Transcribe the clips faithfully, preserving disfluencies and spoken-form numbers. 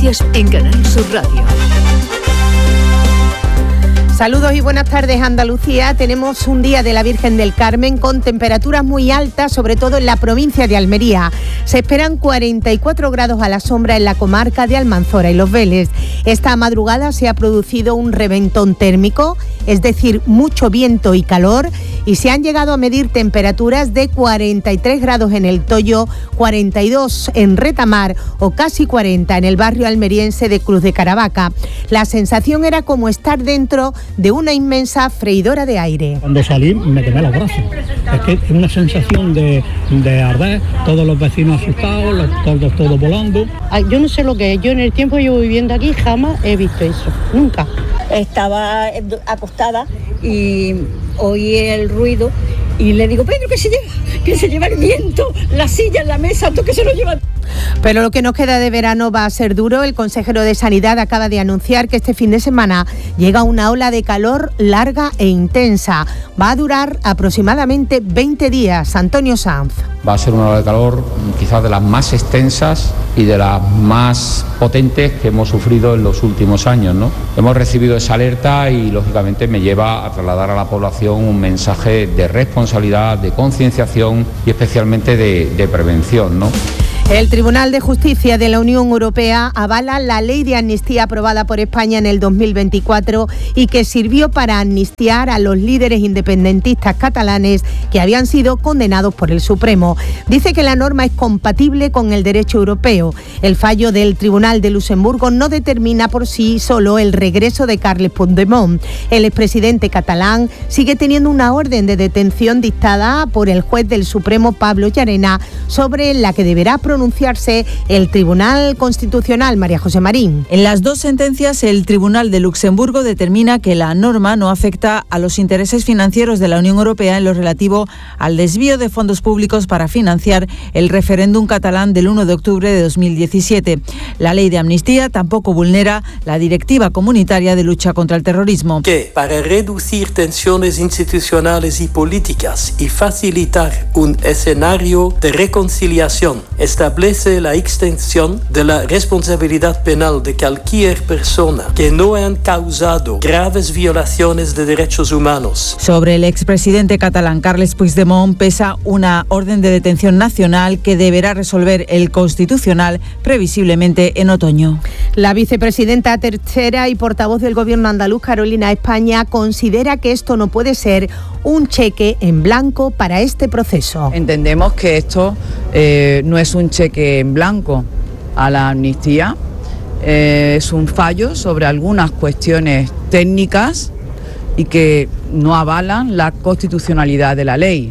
noticias en Canal Sur Radio. Saludos y buenas tardes, Andalucía. Tenemos un día de la Virgen del Carmen con temperaturas muy altas, sobre todo en la provincia de Almería. Se esperan cuarenta y cuatro grados a la sombra en la comarca de Almanzora y Los Vélez. Esta madrugada se ha producido un reventón térmico, es decir, mucho viento y calor, y se han llegado a medir temperaturas de cuarenta y tres grados en El Toyo, cuarenta y dos en Retamar o casi cuarenta en el barrio almeriense de Cruz de Caravaca. La sensación era como estar dentro de una inmensa freidora de aire. Cuando salí me quemé los brazos. Es que es una sensación de, de arder, todos los vecinos asustados, los tordos todos volando. Yo no sé lo que es, yo en el tiempo que llevo viviendo aquí jamás he visto eso, nunca. Estaba acostada y oí el ruido y le digo, Pedro, que se lleva, que se lleva el viento, la silla, la mesa, todo que se lo lleva. Pero lo que nos queda de verano va a ser duro. El consejero de Sanidad acaba de anunciar que este fin de semana llega una ola de calor larga e intensa. Va a durar aproximadamente veinte días. Antonio Sanz. Va a ser una ola de calor quizás de las más extensas y de las más potentes que hemos sufrido en los últimos años, ¿no? Hemos recibido esa alerta y lógicamente me lleva a trasladar a la población un mensaje de responsabilidad, de concienciación y especialmente de, de prevención, ¿no? El Tribunal de Justicia de la Unión Europea avala la ley de amnistía aprobada por España en el dos mil veinticuatro y que sirvió para amnistiar a los líderes independentistas catalanes que habían sido condenados por el Supremo. Dice que la norma es compatible con el derecho europeo. El fallo del Tribunal de Luxemburgo no determina por sí solo el regreso de Carles Puigdemont. El expresidente catalán sigue teniendo una orden de detención dictada por el juez del Supremo Pablo Llarena, sobre la que deberá pronunciarse pronunciarse el Tribunal Constitucional. María José Marín. En las dos sentencias, el Tribunal de Luxemburgo determina que la norma no afecta a los intereses financieros de la Unión Europea en lo relativo al desvío de fondos públicos para financiar el referéndum catalán del uno de octubre de dos mil diecisiete. La ley de amnistía tampoco vulnera la Directiva Comunitaria de Lucha contra el Terrorismo. Que para reducir tensiones institucionales y políticas y facilitar un escenario de reconciliación, esta establece la extensión de la responsabilidad penal de cualquier persona que no hayan causado graves violaciones de derechos humanos. Sobre el expresidente catalán Carles Puigdemont pesa una orden de detención nacional que deberá resolver el Constitucional previsiblemente en otoño. La vicepresidenta tercera y portavoz del Gobierno andaluz, Carolina España, considera que esto no puede ser un cheque en blanco para este proceso. Entendemos que esto eh, no es un cheque en blanco a la amnistía, eh, es un fallo sobre algunas cuestiones técnicas y que no avalan la constitucionalidad de la ley.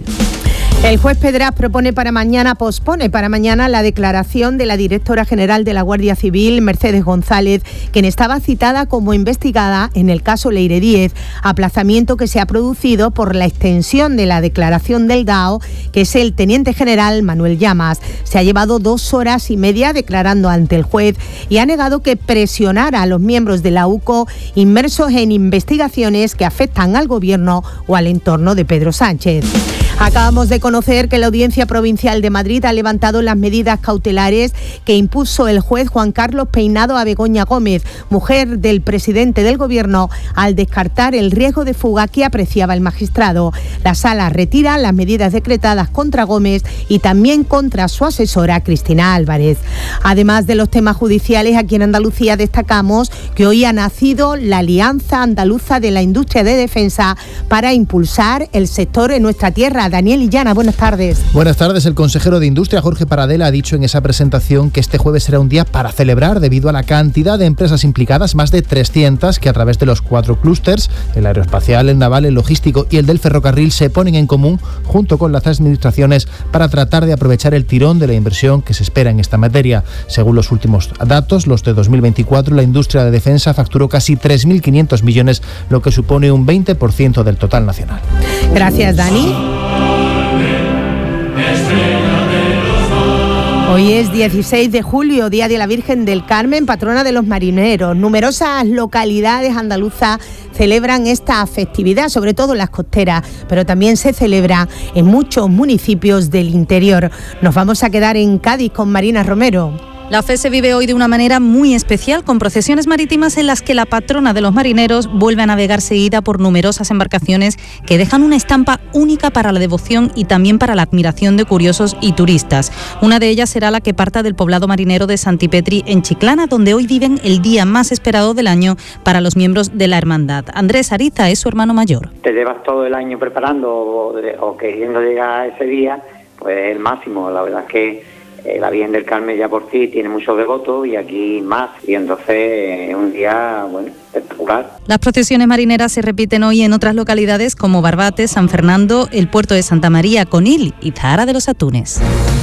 El juez Pedraz propone para mañana, pospone para mañana la declaración de la directora general de la Guardia Civil, Mercedes González, quien estaba citada como investigada en el caso Leire Díez, aplazamiento que se ha producido por la extensión de la declaración del D A O, que es el teniente general Manuel Llamas. Se ha llevado dos horas y media declarando ante el juez y ha negado que presionara a los miembros de la U C O inmersos en investigaciones que afectan al gobierno o al entorno de Pedro Sánchez. Acabamos de conocer que la Audiencia Provincial de Madrid ha levantado las medidas cautelares que impuso el juez Juan Carlos Peinado a Begoña Gómez, mujer del presidente del Gobierno, al descartar el riesgo de fuga que apreciaba el magistrado. La Sala retira las medidas decretadas contra Gómez y también contra su asesora Cristina Álvarez. Además de los temas judiciales, aquí en Andalucía destacamos que hoy ha nacido la Alianza Andaluza de la Industria de Defensa para impulsar el sector en nuestra tierra. Daniel Illana, buenas tardes. Buenas tardes. El consejero de Industria, Jorge Paradela, ha dicho en esa presentación que este jueves será un día para celebrar debido a la cantidad de empresas implicadas, más de trescientas, que a través de los cuatro clústers, el aeroespacial, el naval, el logístico y el del ferrocarril, se ponen en común junto con las administraciones para tratar de aprovechar el tirón de la inversión que se espera en esta materia. Según los últimos datos, los de dos mil veinticuatro, la industria de defensa facturó casi tres mil quinientos millones, lo que supone un veinte por ciento del total nacional. Gracias, Dani. Hoy es dieciséis de julio, Día de la Virgen del Carmen, patrona de los marineros. Numerosas localidades andaluzas celebran esta festividad, sobre todo en las costeras, pero también se celebra en muchos municipios del interior. Nos vamos a quedar en Cádiz con Marina Romero. La fe se vive hoy de una manera muy especial, con procesiones marítimas en las que la patrona de los marineros vuelve a navegar seguida por numerosas embarcaciones que dejan una estampa única para la devoción y también para la admiración de curiosos y turistas. Una de ellas será la que parta del poblado marinero de Santipetri en Chiclana, donde hoy viven el día más esperado del año para los miembros de la hermandad. Andrés Ariza es su hermano mayor. Te llevas todo el año preparando o, o queriendo llegar a ese día, pues el máximo. La verdad es que la Virgen del Carmen ya por sí tiene muchos devotos y aquí más, y entonces es un día, bueno, espectacular. Las procesiones marineras se repiten hoy en otras localidades como Barbate, San Fernando, el puerto de Santa María, Conil y Zahara de los Atunes.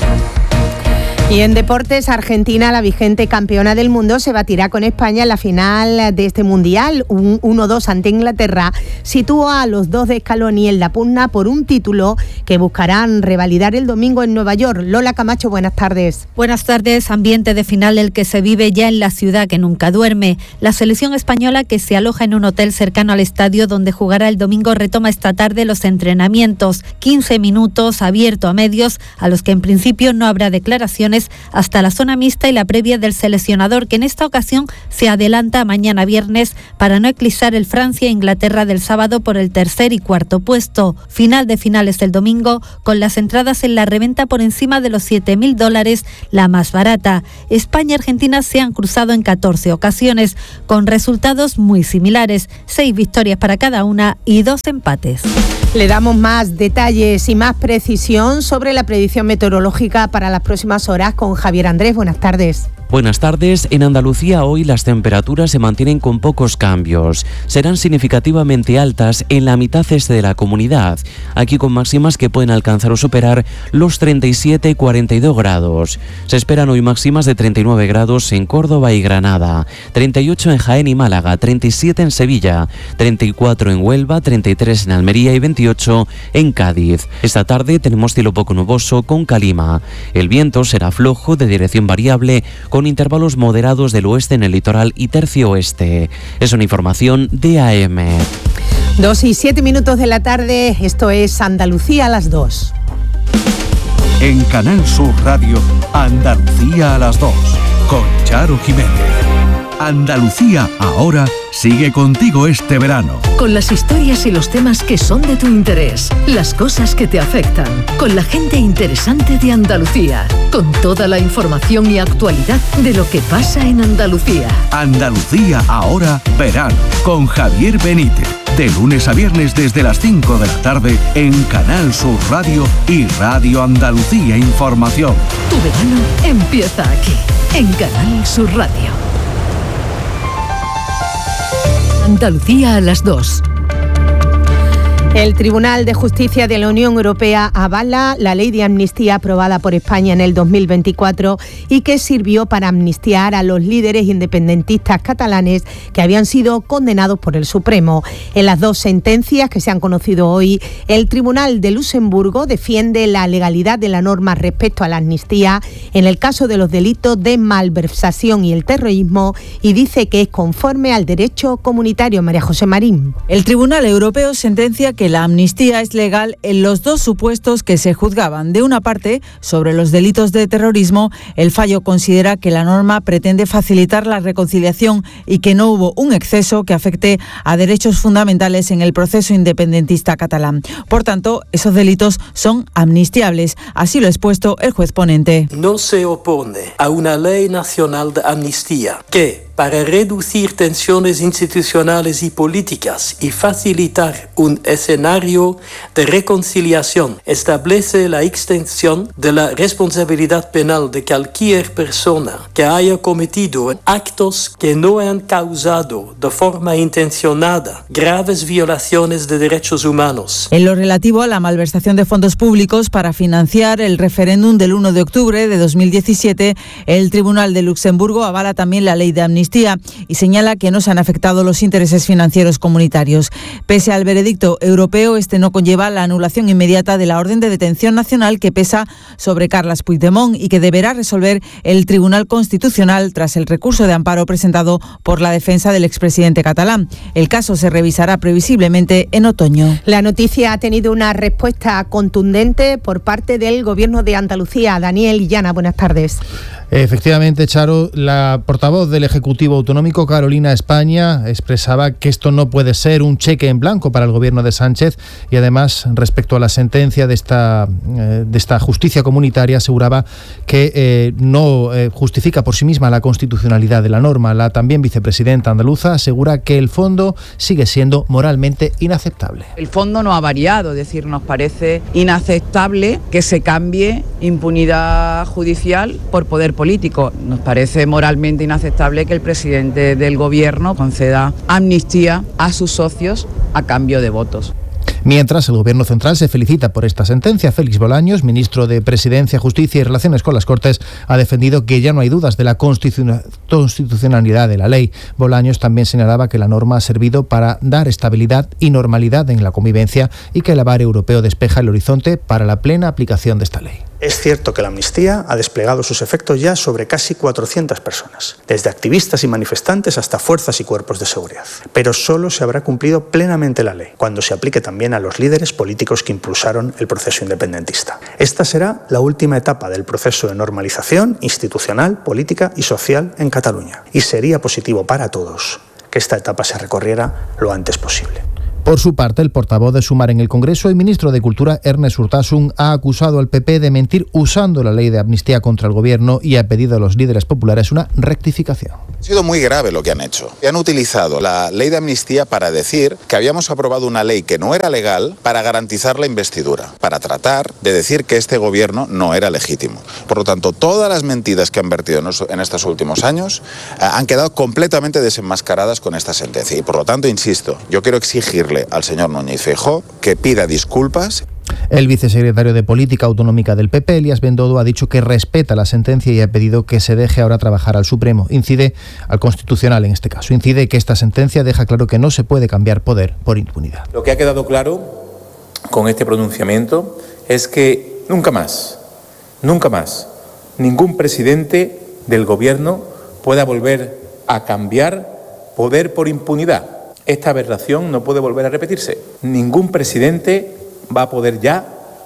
Y en deportes, Argentina, la vigente campeona del mundo, se batirá con España en la final de este mundial. Un uno dos ante Inglaterra sitúa a los dos de Scaloni en la pugna por un título que buscarán revalidar el domingo en Nueva York. Lola Camacho, buenas tardes. Buenas tardes. Ambiente de final el que se vive ya en la ciudad que nunca duerme. La selección española, que se aloja en un hotel cercano al estadio donde jugará el domingo, retoma esta tarde los entrenamientos. quince minutos abierto a medios, a los que en principio no habrá declaraciones, hasta la zona mixta y la previa del seleccionador, que en esta ocasión se adelanta a mañana viernes para no eclipsar el Francia-Inglaterra del sábado por el tercer y cuarto puesto. Final de finales del domingo, con las entradas en la reventa por encima de los siete mil dólares, la más barata. España y Argentina se han cruzado en catorce ocasiones, con resultados muy similares, seis victorias para cada una y dos empates. Le damos más detalles y más precisión sobre la predicción meteorológica para las próximas horas con Javier Andrés. Buenas tardes. Buenas tardes. En Andalucía hoy las temperaturas se mantienen con pocos cambios. Serán significativamente altas en la mitad este de la comunidad, aquí con máximas que pueden alcanzar o superar los treinta y siete y cuarenta y dos grados. Se esperan hoy máximas de treinta y nueve grados en Córdoba y Granada, treinta y ocho en Jaén y Málaga, treinta y siete en Sevilla, treinta y cuatro en Huelva, treinta y tres en Almería y veintiocho en Cádiz. Esta tarde tenemos cielo poco nuboso con calima. El viento será flojo de dirección variable con intervalos moderados del oeste en el litoral y tercio oeste. Es una información de A M. Dos y siete minutos de la tarde, esto es Andalucía a las dos. En Canal Sur Radio, Andalucía a las dos, con Charo Jiménez. Andalucía ahora sigue contigo este verano. Con las historias y los temas que son de tu interés, las cosas que te afectan, con la gente interesante de Andalucía, con toda la información y actualidad de lo que pasa en Andalucía. Andalucía ahora verano, con Javier Benítez. De lunes a viernes desde las cinco de la tarde en Canal Sur Radio y Radio Andalucía Información. Tu verano empieza aquí, en Canal Sur Radio. Andalucía a las dos. El Tribunal de Justicia de la Unión Europea avala la ley de amnistía aprobada por España en el dos mil veinticuatro y que sirvió para amnistiar a los líderes independentistas catalanes que habían sido condenados por el Supremo. En las dos sentencias que se han conocido hoy, el Tribunal de Luxemburgo defiende la legalidad de la norma respecto a la amnistía en el caso de los delitos de malversación y el terrorismo y dice que es conforme al derecho comunitario. María José Marín. El Tribunal Europeo sentencia que que la amnistía es legal en los dos supuestos que se juzgaban. De una parte, sobre los delitos de terrorismo, el fallo considera que la norma pretende facilitar la reconciliación y que no hubo un exceso que afecte a derechos fundamentales en el proceso independentista catalán. Por tanto, esos delitos son amnistiables. Así lo ha expuesto el juez ponente. No se opone a una ley nacional de amnistía que, para reducir tensiones institucionales y políticas y facilitar un escenario de reconciliación, establece la extensión de la responsabilidad penal de cualquier persona que haya cometido actos que no han causado de forma intencionada graves violaciones de derechos humanos. En lo relativo a la malversación de fondos públicos para financiar el referéndum del uno de octubre de dos mil diecisiete, el Tribunal de Luxemburgo avala también la ley de amnistía y señala que no se han afectado los intereses financieros comunitarios. Pese al veredicto europeo, este no conlleva la anulación inmediata de la orden de detención nacional que pesa sobre Carles Puigdemont y que deberá resolver el Tribunal Constitucional tras el recurso de amparo presentado por la defensa del expresidente catalán. El caso se revisará previsiblemente en otoño. La noticia ha tenido una respuesta contundente por parte del Gobierno de Andalucía. Daniel Illana, buenas tardes. Efectivamente, Charo, la portavoz del Ejecutivo Autonómico, Carolina España, expresaba que esto no puede ser un cheque en blanco para el gobierno de Sánchez y además, respecto a la sentencia de esta, eh, de esta justicia comunitaria, aseguraba que eh, no eh, justifica por sí misma la constitucionalidad de la norma. La también vicepresidenta andaluza asegura que el fondo sigue siendo moralmente inaceptable. El fondo no ha variado, es decir, nos parece inaceptable que se cambie impunidad judicial por poder político. político. Nos parece moralmente inaceptable que el presidente del gobierno conceda amnistía a sus socios a cambio de votos. Mientras, el Gobierno central se felicita por esta sentencia. Félix Bolaños, ministro de Presidencia, Justicia y Relaciones con las Cortes, ha defendido que ya no hay dudas de la constitucionalidad de la ley. Bolaños también señalaba que la norma ha servido para dar estabilidad y normalidad en la convivencia y que el aval europeo despeja el horizonte para la plena aplicación de esta ley. Es cierto que la amnistía ha desplegado sus efectos ya sobre casi cuatrocientas personas, desde activistas y manifestantes hasta fuerzas y cuerpos de seguridad. Pero solo se habrá cumplido plenamente la ley cuando se aplique también a los líderes políticos que impulsaron el proceso independentista. Esta será la última etapa del proceso de normalización institucional, política y social en Cataluña. Y sería positivo para todos que esta etapa se recorriera lo antes posible. Por su parte, el portavoz de Sumar en el Congreso, el ministro de Cultura, Ernest Urtasun, ha acusado al P P de mentir usando la ley de amnistía contra el gobierno y ha pedido a los líderes populares una rectificación. Ha sido muy grave lo que han hecho. Han utilizado la ley de amnistía para decir que habíamos aprobado una ley que no era legal para garantizar la investidura, para tratar de decir que este gobierno no era legítimo. Por lo tanto, todas las mentiras que han vertido en estos últimos años eh, han quedado completamente desenmascaradas con esta sentencia. Y por lo tanto, insisto, yo quiero exigirle al señor Núñez Feijóo que pida disculpas. El vicesecretario de Política Autonómica del P P, Elías Bendodo, ha dicho que respeta la sentencia y ha pedido que se deje ahora trabajar al Supremo. Incide al Constitucional en este caso. Incide que esta sentencia deja claro que no se puede cambiar poder por impunidad. Lo que ha quedado claro con este pronunciamiento es que nunca más, nunca más, ningún presidente del gobierno pueda volver a cambiar poder por impunidad. Esta aberración no puede volver a repetirse. Ningún presidente va a poder ya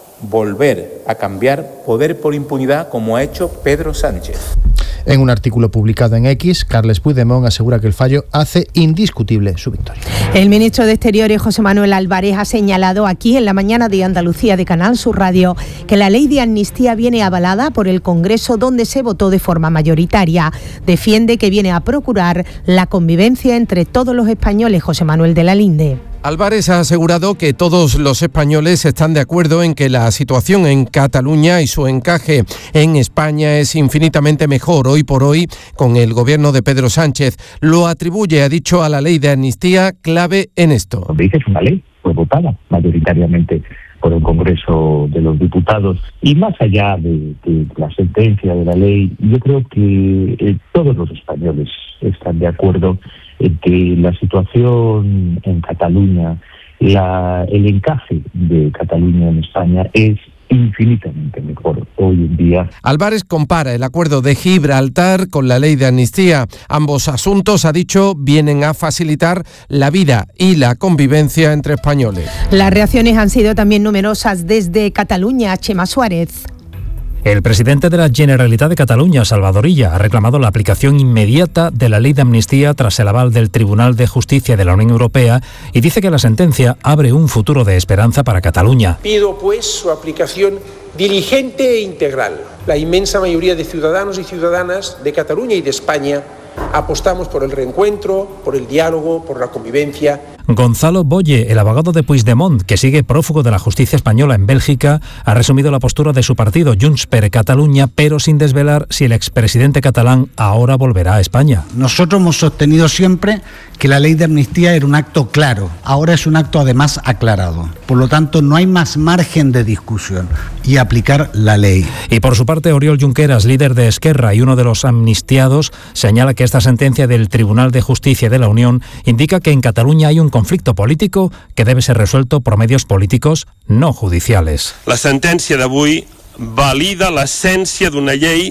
volver a cambiar poder por impunidad como ha hecho Pedro Sánchez. En un artículo publicado en X, Carles Puigdemont asegura que el fallo hace indiscutible su victoria. El ministro de Exteriores, José Manuel Álvarez, ha señalado aquí en la mañana de Andalucía de Canal Sur Radio que la ley de amnistía viene avalada por el Congreso, donde se votó de forma mayoritaria. Defiende que viene a procurar la convivencia entre todos los españoles. José Manuel de la Linde. Álvarez ha asegurado que todos los españoles están de acuerdo en que la situación en Cataluña y su encaje en España es infinitamente mejor hoy por hoy con el gobierno de Pedro Sánchez. Lo atribuye, ha dicho, a la ley de amnistía, clave en esto. Lo que dice es una ley, fue votada mayoritariamente por el Congreso de los Diputados. Y más allá de, de la sentencia de la ley, yo creo que eh, todos los españoles están de acuerdo en que la situación en Cataluña, la, el encaje de Cataluña en España es infinitamente mejor hoy en día. Álvarez compara el acuerdo de Gibraltar con la ley de amnistía. Ambos asuntos, ha dicho, vienen a facilitar la vida y la convivencia entre españoles. Las reacciones han sido también numerosas desde Cataluña. Chema Suárez. El presidente de la Generalitat de Cataluña, Salvador Illa, ha reclamado la aplicación inmediata de la ley de amnistía tras el aval del Tribunal de Justicia de la Unión Europea y dice que la sentencia abre un futuro de esperanza para Cataluña. Pido, pues, su aplicación diligente e integral. La inmensa mayoría de ciudadanos y ciudadanas de Cataluña y de España apostamos por el reencuentro, por el diálogo, por la convivencia. Gonzalo Boye, el abogado de Puigdemont, que sigue prófugo de la justicia española en Bélgica, ha resumido la postura de su partido Junts per Catalunya, pero sin desvelar si el expresidente catalán ahora volverá a España. Nosotros hemos sostenido siempre que la ley de amnistía era un acto claro, ahora es un acto además aclarado. Por lo tanto, no hay más margen de discusión y aplicar la ley. Y por su parte, Oriol Junqueras, líder de Esquerra y uno de los amnistiados, señala que esta sentencia del Tribunal de Justicia de la Unión indica que en Cataluña hay un conflicto político que debe ser resuelto por medios políticos no judiciales. La sentència d'avui valida l'essència d'una llei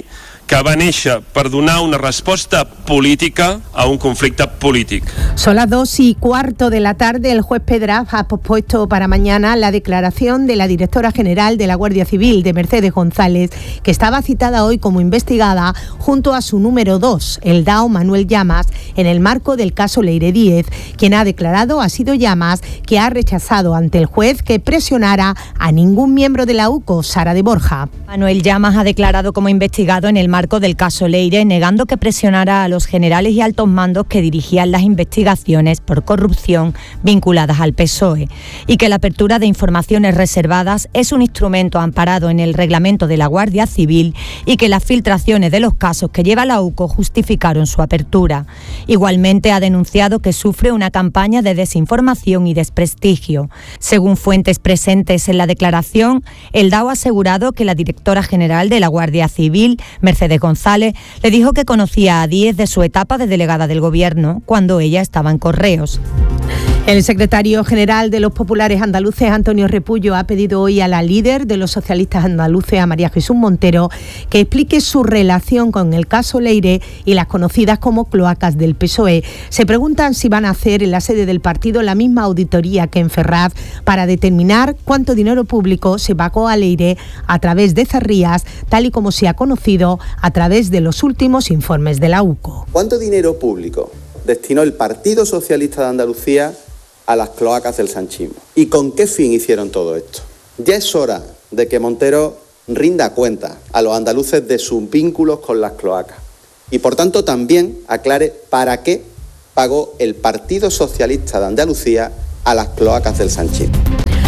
que va néixer per donar una resposta política a un conflicte polític. Son las dos y cuarto de la tarde. El juez Pedraz ha pospuesto para mañana la declaración de la directora general de la Guardia Civil, de Mercedes González, que estaba citada hoy como investigada junto a su número dos, el D A O Manuel Llamas, en el marco del caso Leire Díez. Quien ha declarado ha sido Llamas, que ha rechazado ante el juez que presionara a ningún miembro de la U C O, Sara de Borja. Manuel Llamas ha declarado como investigado en el marco del caso Leire, negando que presionara a los generales y altos mandos que dirigían las investigaciones por corrupción vinculadas al P S O E, y que la apertura de informaciones reservadas es un instrumento amparado en el reglamento de la Guardia Civil y que las filtraciones de los casos que lleva la U C O justificaron su apertura. Igualmente ha denunciado que sufre una campaña de desinformación y desprestigio. Según fuentes presentes en la declaración, el D A O ha asegurado que la directora general de la Guardia Civil, Mercedes González, le dijo que conocía a Díez de su etapa de delegada del Gobierno, cuando ella estaba en Correos. El secretario general de los populares andaluces, Antonio Repullo, ha pedido hoy a la líder de los socialistas andaluces, a María Jesús Montero, que explique su relación con el caso Leire y las conocidas como cloacas del P S O E. Se preguntan si van a hacer en la sede del partido la misma auditoría que en Ferraz para determinar cuánto dinero público se pagó a Leire a través de Zarrías, tal y como se ha conocido a través de los últimos informes de la U C O. ¿Cuánto dinero público destinó el Partido Socialista de Andalucía a las cloacas del sanchismo? ¿Y con qué fin hicieron todo esto? Ya es hora de que Montero rinda cuenta a los andaluces de sus vínculos con las cloacas y, por tanto, también aclare para qué pagó el Partido Socialista de Andalucía a las cloacas del sanchismo.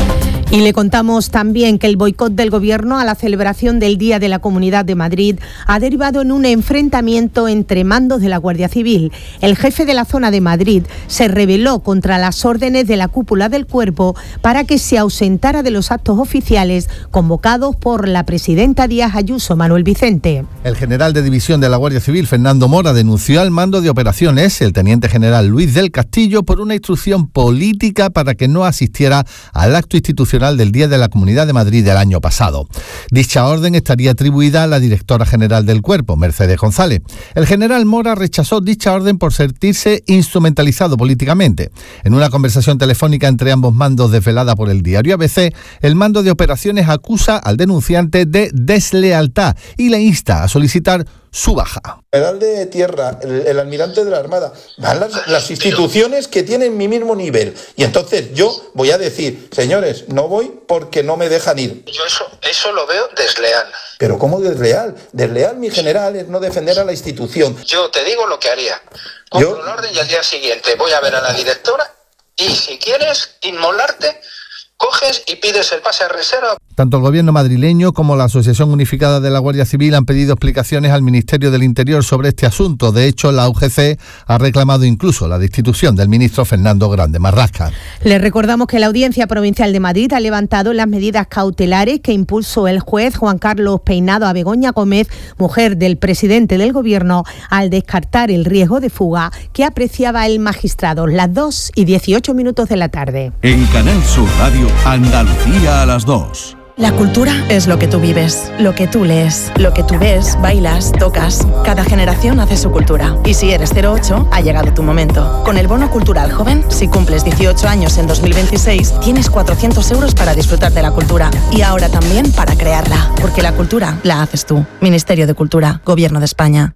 Y le contamos también que el boicot del Gobierno a la celebración del Día de la Comunidad de Madrid ha derivado en un enfrentamiento entre mandos de la Guardia Civil. El jefe de la zona de Madrid se rebeló contra las órdenes de la cúpula del Cuerpo para que se ausentara de los actos oficiales convocados por la presidenta Díaz Ayuso, Manuel Vicente. El general de división de la Guardia Civil, Fernando Mora, denunció al mando de operaciones, el teniente general Luis del Castillo, por una instrucción política para que no asistiera al acto institucional del Día de la Comunidad de Madrid del año pasado. Dicha orden estaría atribuida a la directora general del Cuerpo, Mercedes González. El general Mora rechazó dicha orden por sentirse instrumentalizado políticamente. En una conversación telefónica entre ambos mandos desvelada por el diario A B C, el mando de operaciones acusa al denunciante de deslealtad y le insta a solicitar su baja. El general de tierra, el, el almirante de la Armada, van las, las instituciones que tienen mi mismo nivel. Y entonces yo voy a decir, señores, no voy porque no me dejan ir. Yo eso, eso lo veo desleal. ¿Pero cómo desleal? Desleal, mi general, es no defender a la institución. Yo te digo lo que haría. Compro Yo... un orden y al día siguiente voy a ver a la directora y si quieres inmolarte, coges y pides el pase a reserva. Tanto el gobierno madrileño como la Asociación Unificada de la Guardia Civil han pedido explicaciones al Ministerio del Interior sobre este asunto. De hecho, la U G C ha reclamado incluso la destitución del ministro Fernando Grande Marrasca. Les recordamos que la Audiencia Provincial de Madrid ha levantado las medidas cautelares que impulsó el juez Juan Carlos Peinado a Begoña Gómez, mujer del presidente del gobierno, al descartar el riesgo de fuga que apreciaba el magistrado. Las dos y dieciocho minutos de la tarde. En Canal Sur Radio, Andalucía a las dos. La cultura es lo que tú vives, lo que tú lees, lo que tú ves, bailas, tocas. Cada generación hace su cultura. Y si eres cero ocho, ha llegado tu momento. Con el Bono Cultural Joven, si cumples dieciocho años en dos mil veintiséis, tienes cuatrocientos euros para disfrutar de la cultura. Y ahora también para crearla. Porque la cultura la haces tú. Ministerio de Cultura, Gobierno de España.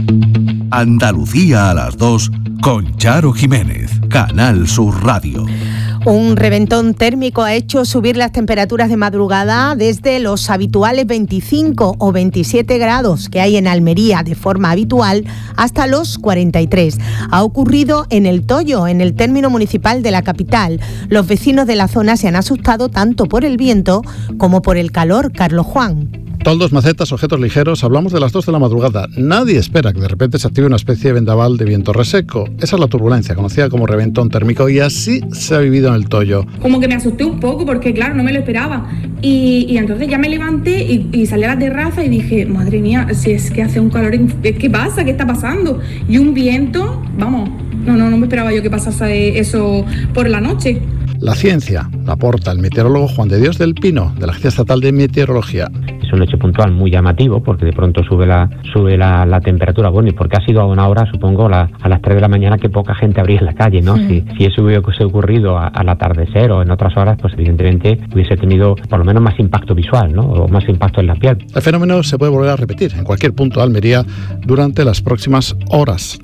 Andalucía a las dos con Charo Jiménez, Canal Sur Radio. Un reventón térmico ha hecho subir las temperaturas de madrugada desde los habituales veinticinco o veintisiete grados que hay en Almería de forma habitual hasta los cuarenta y tres. Ha ocurrido en El Toyo, en el término municipal de la capital. Los vecinos de la zona se han asustado tanto por el viento como por el calor. Carlos Juan. Toldos, macetas, objetos ligeros, hablamos de las dos de la madrugada. Nadie espera que de repente se active una especie de vendaval de viento reseco. Esa es la turbulencia, conocida como reventón térmico, y así se ha vivido en El Toyo. Como que me asusté un poco porque, claro, no me lo esperaba. Y, y entonces ya me levanté y, y salí a la terraza y dije, madre mía, si es que hace un calor, ¿qué pasa? ¿Qué está pasando? Y un viento, vamos, no, no, no me esperaba yo que pasase eso por la noche. La ciencia la aporta el meteorólogo Juan de Dios del Pino, de la Agencia Estatal de Meteorología. es un hecho puntual muy llamativo, porque de pronto sube la sube la, la temperatura, bueno, y porque ha sido a una hora, supongo, la, a las tres de la mañana, que poca gente habría en la calle, ¿no? Mm. Si, si eso hubiese ocurrido a, al atardecer o en otras horas, pues evidentemente hubiese tenido por lo menos más impacto visual, ¿no? O más impacto en la piel. El fenómeno se puede volver a repetir en cualquier punto de Almería durante las próximas horas.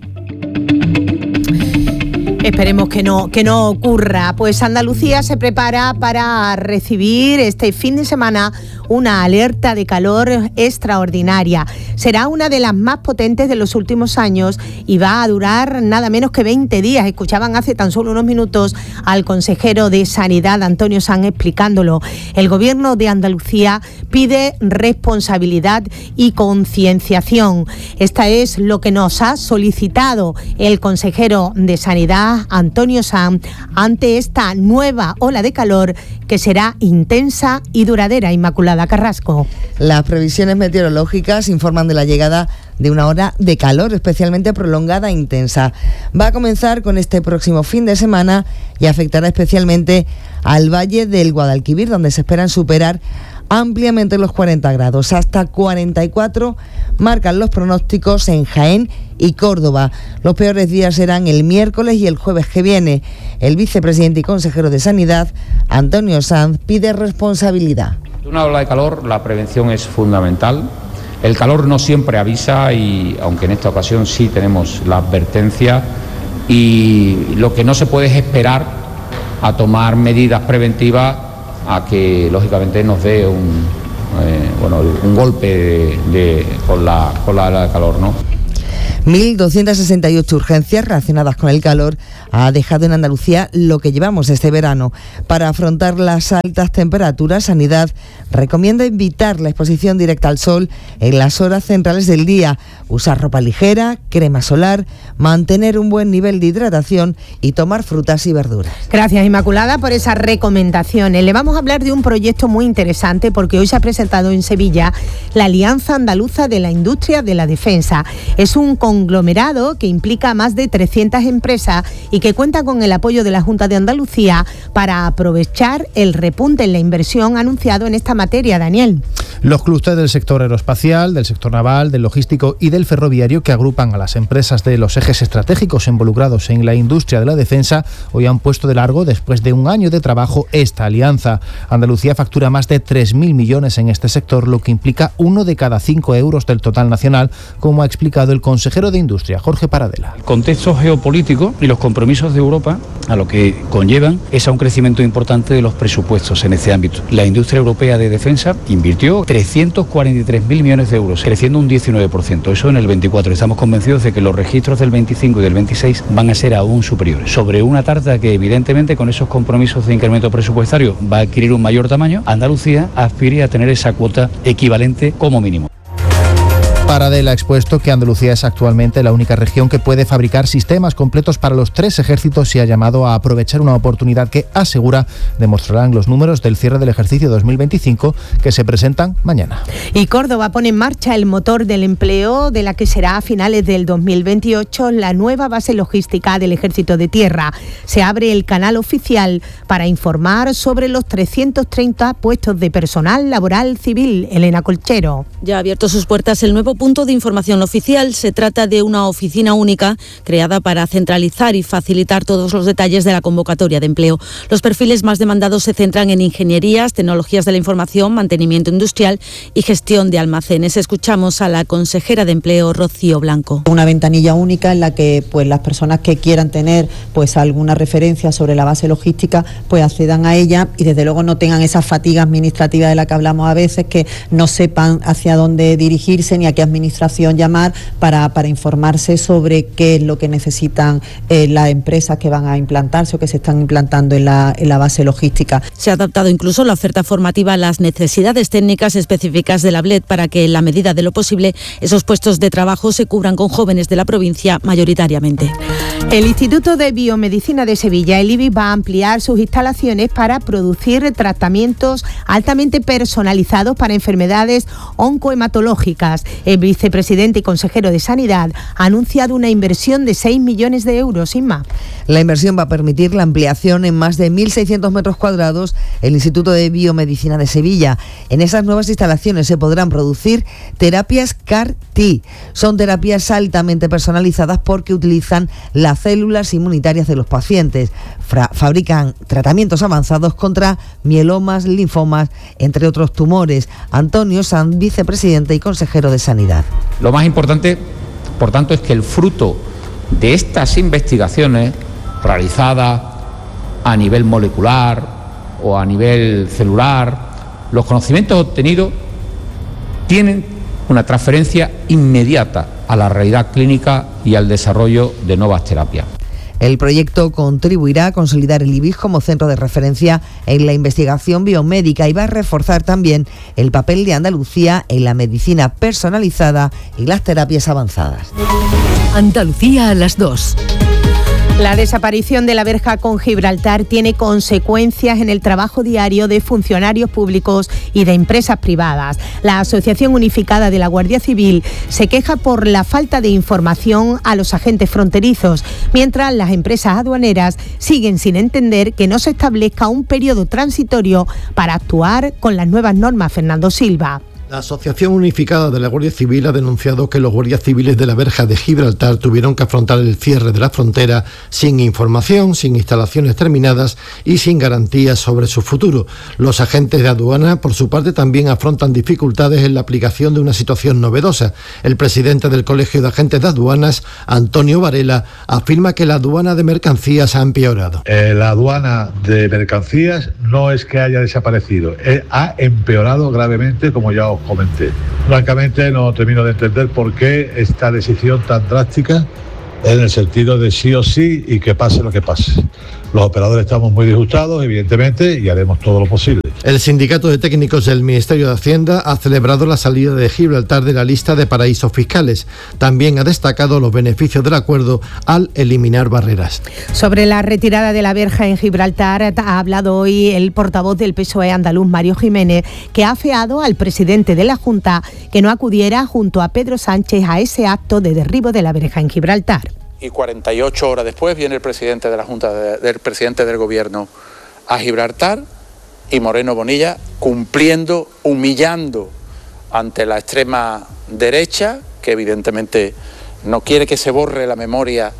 Esperemos que no, que no ocurra. Pues Andalucía se prepara para recibir este fin de semana una alerta de calor extraordinaria. Será una de las más potentes de los últimos años y va a durar nada menos que veinte días. Escuchaban hace tan solo unos minutos al consejero de Sanidad, Antonio Sanz, explicándolo. El Gobierno de Andalucía pide responsabilidad y concienciación. Esta es lo que nos ha solicitado el consejero de Sanidad, Antonio Sanz, ante esta nueva ola de calor que será intensa y duradera. Inmaculada Carrasco. Las previsiones meteorológicas informan de la llegada de una ola de calor especialmente prolongada e intensa. Va a comenzar con este próximo fin de semana y afectará especialmente al Valle del Guadalquivir, donde se esperan superar ampliamente los cuarenta grados. Hasta cuarenta y cuatro marcan los pronósticos en Jaén y Córdoba. Los peores días serán el miércoles y el jueves que viene. El vicepresidente y consejero de Sanidad, Antonio Sanz, pide responsabilidad. De una ola de calor, la prevención es fundamental. El calor no siempre avisa, y aunque en esta ocasión sí tenemos la advertencia, y lo que no se puede es esperar a tomar medidas preventivas a que lógicamente nos dé un, eh, bueno, un golpe de, de, con la, con la ola de calor, ¿no? mil doscientas sesenta y ocho urgencias relacionadas con el calor ha dejado en Andalucía lo que llevamos este verano. Para afrontar las altas temperaturas, Sanidad recomienda evitar la exposición directa al sol en las horas centrales del día, usar ropa ligera, crema solar, mantener un buen nivel de hidratación y tomar frutas y verduras. Gracias, Inmaculada, por esas recomendaciones. Le vamos a hablar de un proyecto muy interesante, porque hoy se ha presentado en Sevilla la Alianza Andaluza de la Industria de la Defensa. Es un conglomerado que implica a más de trescientas empresas y que cuenta con el apoyo de la Junta de Andalucía para aprovechar el repunte en la inversión anunciado en esta materia. Daniel. Los clústeres del sector aeroespacial, del sector naval, del logístico y del ferroviario, que agrupan a las empresas de los ejes estratégicos involucrados en la industria de la defensa, hoy han puesto de largo, después de un año de trabajo, esta alianza. Andalucía factura más de tres mil millones en este sector, lo que implica uno de cada cinco euros del total nacional, como ha explicado el consejero de Industria, Jorge Paradela. El contexto geopolítico y los compromisos de Europa a lo que conllevan es a un crecimiento importante de los presupuestos en este ámbito. La industria europea de defensa invirtió trescientos cuarenta y tres mil millones de euros, creciendo un diecinueve por ciento. Eso en el veinticuatro. Estamos convencidos de que los registros del veinticinco y del veintiséis van a ser aún superiores. Sobre una tarta que evidentemente con esos compromisos de incremento presupuestario va a adquirir un mayor tamaño, Andalucía aspira a tener esa cuota equivalente como mínimo. Paradela ha expuesto que Andalucía es actualmente la única región que puede fabricar sistemas completos para los tres ejércitos y ha llamado a aprovechar una oportunidad que, asegura, demostrarán los números del cierre del ejercicio dos mil veinticinco que se presentan mañana. Y Córdoba pone en marcha el motor del empleo de la que será a finales del dos mil veintiocho la nueva base logística del Ejército de Tierra. Se abre el canal oficial para informar sobre los trescientos treinta puestos de personal laboral civil. Elena Colchero. Ya ha abierto sus puertas el nuevo punto de información oficial. Se trata de una oficina única creada para centralizar y facilitar todos los detalles de la convocatoria de empleo. Los perfiles más demandados se centran en ingenierías, tecnologías de la información, mantenimiento industrial y gestión de almacenes. Escuchamos a la consejera de Empleo, Rocío Blanco. Una ventanilla única en la que pues las personas que quieran tener pues alguna referencia sobre la base logística pues accedan a ella y desde luego no tengan esa fatiga administrativa de la que hablamos a veces, que no sepan hacia dónde dirigirse ni a qué administración llamar para, para informarse sobre qué es lo que necesitan eh, las empresas que van a implantarse o que se están implantando en la, en la base logística. Se ha adaptado incluso la oferta formativa a las necesidades técnicas específicas de la B L E D para que, en la medida de lo posible, esos puestos de trabajo se cubran con jóvenes de la provincia mayoritariamente. El Instituto de Biomedicina de Sevilla, el I B I S, va a ampliar sus instalaciones para producir tratamientos altamente personalizados para enfermedades oncohematológicas. El vicepresidente y consejero de Sanidad ha anunciado una inversión de seis millones de euros, Inma. La inversión va a permitir la ampliación en más de mil seiscientos metros cuadrados del Instituto de Biomedicina de Sevilla. En esas nuevas instalaciones se podrán producir terapias C A R T. Son terapias altamente personalizadas porque utilizan las células inmunitarias de los pacientes. Fra- fabrican tratamientos avanzados contra mielomas, linfomas, entre otros tumores. Antonio Sanz, vicepresidente y consejero de Sanidad. Lo más importante, por tanto, es que el fruto de estas investigaciones realizadas a nivel molecular o a nivel celular, los conocimientos obtenidos tienen una transferencia inmediata a la realidad clínica y al desarrollo de nuevas terapias. El proyecto contribuirá a consolidar el I B I S como centro de referencia en la investigación biomédica y va a reforzar también el papel de Andalucía en la medicina personalizada y las terapias avanzadas. Andalucía a las dos. La desaparición de la verja con Gibraltar tiene consecuencias en el trabajo diario de funcionarios públicos y de empresas privadas. La Asociación Unificada de la Guardia Civil se queja por la falta de información a los agentes fronterizos, mientras las empresas aduaneras siguen sin entender que no se establezca un periodo transitorio para actuar con las nuevas normas. Fernando Silva. La Asociación Unificada de la Guardia Civil ha denunciado que los guardias civiles de la verja de Gibraltar tuvieron que afrontar el cierre de la frontera sin información, sin instalaciones terminadas y sin garantías sobre su futuro. Los agentes de aduana, por su parte, también afrontan dificultades en la aplicación de una situación novedosa. El presidente del Colegio de Agentes de Aduanas, Antonio Varela, afirma que la aduana de mercancías ha empeorado. Eh, la aduana de mercancías no es que haya desaparecido, eh, ha empeorado gravemente, como ya os comenté. Francamente no termino de entender por qué esta decisión tan drástica, en el sentido de sí o sí y que pase lo que pase. Los operadores estamos muy disgustados, evidentemente, y haremos todo lo posible. El Sindicato de Técnicos del Ministerio de Hacienda ha celebrado la salida de Gibraltar de la lista de paraísos fiscales. También ha destacado los beneficios del acuerdo al eliminar barreras. Sobre la retirada de la verja en Gibraltar ha hablado hoy el portavoz del P S O E andaluz, Mario Jiménez, que ha afeado al presidente de la Junta que no acudiera junto a Pedro Sánchez a ese acto de derribo de la verja en Gibraltar. Y cuarenta y ocho horas después viene el presidente de la Junta, de, del presidente del Gobierno a Gibraltar y Moreno Bonilla cumpliendo, humillando ante la extrema derecha, que evidentemente no quiere que se borre la memoria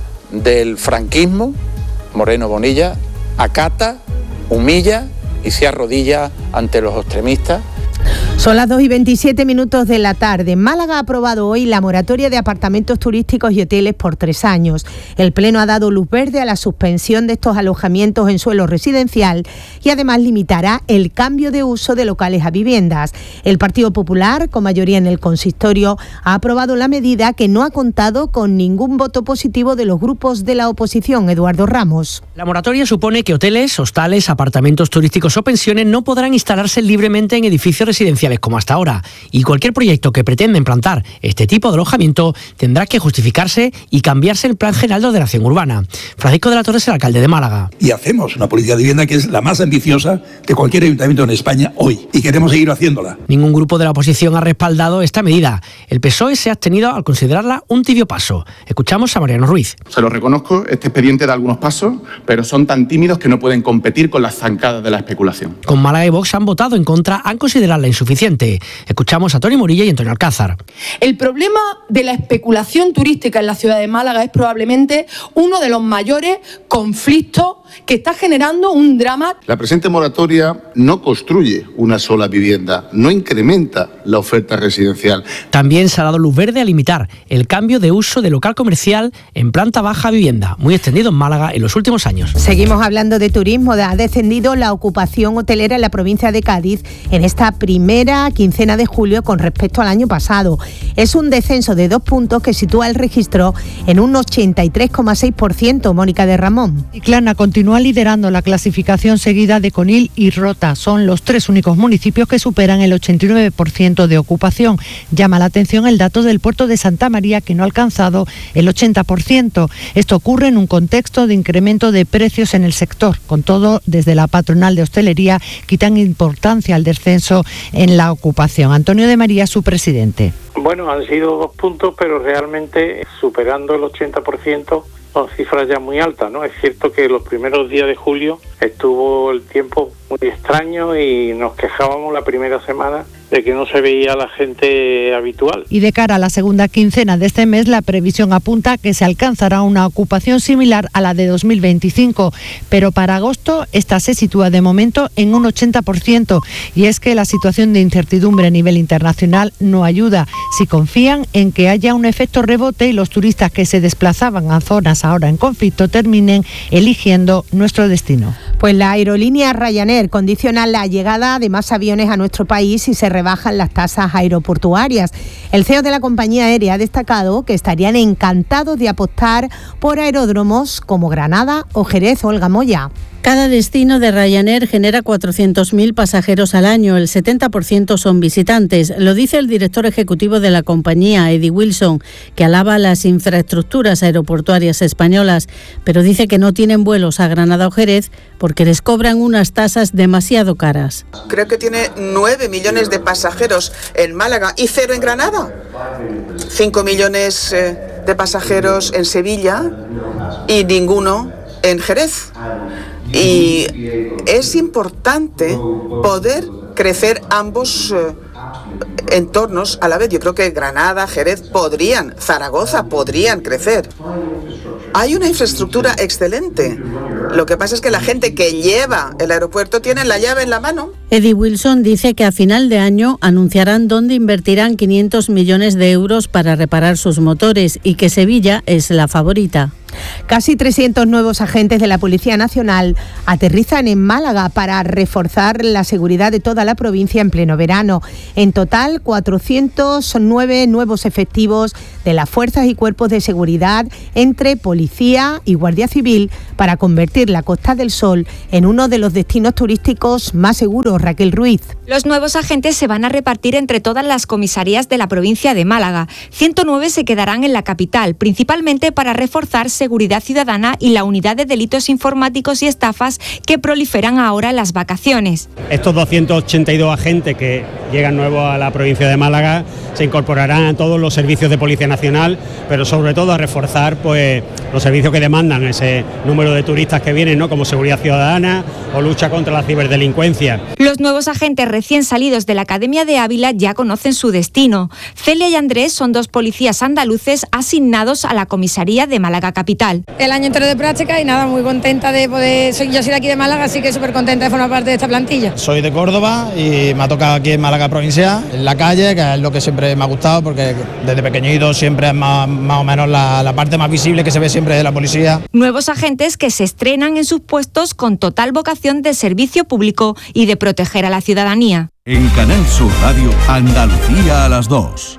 del franquismo. Moreno Bonilla acata, humilla y se arrodilla ante los extremistas. Son las dos y veintisiete minutos de la tarde. Málaga ha aprobado hoy la moratoria de apartamentos turísticos y hoteles por tres años. El Pleno ha dado luz verde a la suspensión de estos alojamientos en suelo residencial y además limitará el cambio de uso de locales a viviendas. El Partido Popular, con mayoría en el consistorio, ha aprobado la medida que no ha contado con ningún voto positivo de los grupos de la oposición. Eduardo Ramos. La moratoria supone que hoteles, hostales, apartamentos turísticos o pensiones no podrán instalarse libremente en edificios residenciales como hasta ahora, y cualquier proyecto que pretenda implantar este tipo de alojamiento tendrá que justificarse y cambiarse el Plan General de Ordenación Urbana. Francisco de la Torre es el alcalde de Málaga. Y hacemos una política de vivienda que es la más ambiciosa de cualquier ayuntamiento en España hoy, y queremos seguir haciéndola. Ningún grupo de la oposición ha respaldado esta medida. El P S O E se ha abstenido al considerarla un tibio paso. Escuchamos a Mariano Ruiz. Se lo reconozco, este expediente da algunos pasos, pero son tan tímidos que no pueden competir con las zancadas de la especulación. Con Málaga y Vox han votado en contra, han considerado insuficiente. Escuchamos a Tony Morilla y Antonio Alcázar. El problema de la especulación turística en la ciudad de Málaga es probablemente uno de los mayores conflictos que está generando un drama. La presente moratoria no construye una sola vivienda, no incrementa la oferta residencial. También se ha dado luz verde a limitar el cambio de uso de local comercial en planta baja vivienda, muy extendido en Málaga en los últimos años. Seguimos hablando de turismo. Ha descendido la ocupación hotelera en la provincia de Cádiz en esta primera primera quincena de julio con respecto al año pasado. Es un descenso de dos puntos que sitúa el registro en un ochenta y tres coma seis por ciento. Mónica de Ramón. Chiclana continúa liderando la clasificación seguida de Conil y Rota. Son los tres únicos municipios que superan el ochenta y nueve por ciento de ocupación. Llama la atención el dato del puerto de Santa María, que no ha alcanzado el ochenta por ciento. Esto ocurre en un contexto de incremento de precios en el sector. Con todo, desde la patronal de hostelería quitan importancia al descenso en la ocupación. Antonio de María, su presidente. Bueno, han sido dos puntos, pero realmente superando el ochenta por ciento son cifras ya muy altas, ¿no? Es cierto que los primeros días de julio estuvo el tiempo muy extraño y nos quejábamos la primera semana de que no se veía la gente habitual. Y de cara a la segunda quincena de este mes, la previsión apunta a que se alcanzará una ocupación similar a la de dos mil veinticinco, pero para agosto esta se sitúa de momento en un ochenta por ciento, y es que la situación de incertidumbre a nivel internacional no ayuda. Si confían en que haya un efecto rebote y los turistas que se desplazaban a zonas ahora en conflicto terminen eligiendo nuestro destino. Pues la aerolínea Ryanair condiciona la llegada de más aviones a nuestro país y se rebajan las tasas aeroportuarias. El C E O de la compañía aérea ha destacado que estarían encantados de apostar por aeródromos como Granada o Jerez. Olga Moya. Cada destino de Ryanair genera cuatrocientos mil pasajeros al año, el setenta por ciento son visitantes. Lo dice el director ejecutivo de la compañía, Eddie Wilson, que alaba las infraestructuras aeroportuarias españolas, pero dice que no tienen vuelos a Granada o Jerez porque les cobran unas tasas demasiado caras. Creo que tiene nueve millones de pasajeros en Málaga y cero en Granada. cinco millones de pasajeros en Sevilla y ninguno en Jerez. Y es importante poder crecer ambos eh, entornos a la vez. Yo creo que Granada, Jerez podrían, Zaragoza podrían crecer. Hay una infraestructura excelente. Lo que pasa es que la gente que lleva el aeropuerto tiene la llave en la mano. Eddie Wilson dice que a final de año anunciarán dónde invertirán quinientos millones de euros para reparar sus motores y que Sevilla es la favorita. Casi trescientos nuevos agentes de la Policía Nacional aterrizan en Málaga para reforzar la seguridad de toda la provincia en pleno verano. En total, cuatrocientos nueve nuevos efectivos de las fuerzas y cuerpos de seguridad entre Policía y Guardia Civil para convertir la Costa del Sol en uno de los destinos turísticos más seguros. Raquel Ruiz. Los nuevos agentes se van a repartir entre todas las comisarías de la provincia de Málaga. ciento nueve se quedarán en la capital, principalmente para reforzar seguridad ciudadana y la unidad de delitos informáticos y estafas que proliferan ahora en las vacaciones. Estos doscientos ochenta y dos agentes que llegan nuevos a la provincia de Málaga se incorporarán a todos los servicios de Policía Nacional, pero sobre todo a reforzar pues los servicios que demandan ese número de turistas que vienen, ¿no? Como seguridad ciudadana o lucha contra la ciberdelincuencia. Los nuevos agentes recién salidos de la Academia de Ávila ya conocen su destino. Celia y Andrés son dos policías andaluces asignados a la comisaría de Málaga Capital. El año entero de práctica y nada, muy contenta de poder, soy, yo soy de aquí de Málaga, así que súper contenta de formar parte de esta plantilla. Soy de Córdoba y me ha tocado aquí en Málaga provincia, en la calle, que es lo que siempre me ha gustado, porque desde pequeñito siempre es más, más o menos la, la parte más visible que se ve siempre de la policía. Nuevos agentes que se estrenan en sus puestos con total vocación de servicio público y de proteger a la ciudadanía. En Canal Sur Radio, Andalucía a las dos.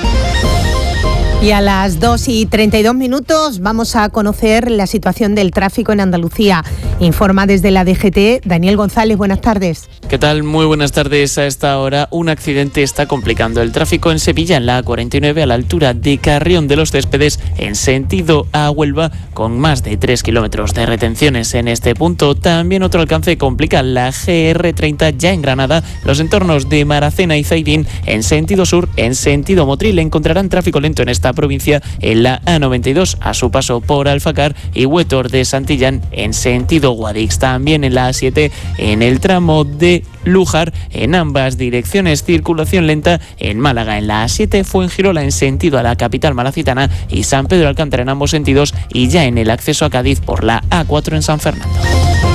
Y a las dos y treinta y dos minutos vamos a conocer la situación del tráfico en Andalucía. Informa desde la D G T, Daniel González, buenas tardes. ¿Qué tal? Muy buenas tardes. A esta hora un accidente está complicando el tráfico en Sevilla, en la A cuarenta y nueve, a la altura de Carrión de los Céspedes, en sentido a Huelva, con más de tres kilómetros de retenciones en este punto. También otro alcance complica la G R treinta, ya en Granada, los entornos de Maracena y Zaidín, en sentido sur, en sentido Motril. Encontrarán tráfico lento en esta provincia en la A noventa y dos a su paso por Alfacar y Huétor de Santillán en sentido Guadix. También en la A siete en el tramo de Lújar, en ambas direcciones circulación lenta en Málaga, en la A siete Fuengirola en sentido a la capital malacitana y San Pedro Alcántara en ambos sentidos, y ya en el acceso a Cádiz por la A cuatro en San Fernando.